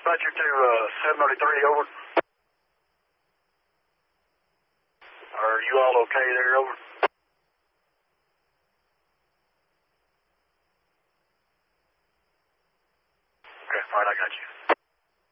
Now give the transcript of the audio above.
Dispatcher to 733, over. Are you all okay there, over? Okay, alright, I got you.